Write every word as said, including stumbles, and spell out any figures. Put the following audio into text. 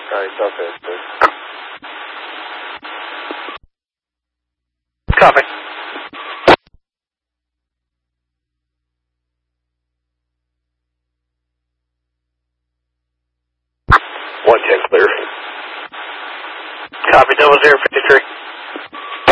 County Southwest, please. Copy. one ten clear. Copy, double zero fifty-three.